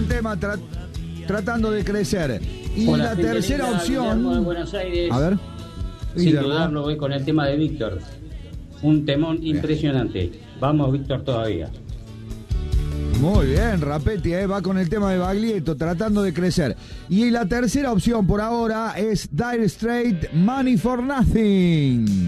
buen tema, tratando de crecer. Y Hola, la gente tercera linda, Guillermo de opción. Buenos Aires. A ver. Sin Guillermo. dudarlo, voy con el tema de Víctor. Un temón impresionante. Vamos, Víctor, todavía. Muy bien, Rapetti, va con el tema de Baglietto, tratando de crecer. Y la tercera opción por ahora es Dire Straits, Money for Nothing.